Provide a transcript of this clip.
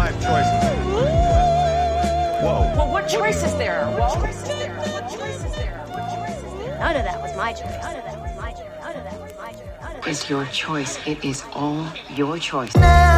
5 choices. Whoa. Well, what choice is there? None of that was my choice. None of that was my choice. None of that was my choice. None of that It's your choice. It is all your choice.